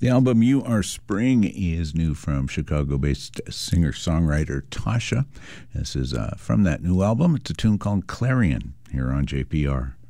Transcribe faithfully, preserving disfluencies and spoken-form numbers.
The album You Are Spring is new from Chicago-based singer-songwriter Tasha. This is uh, from that new album. It's a tune called Clarion here on J P R.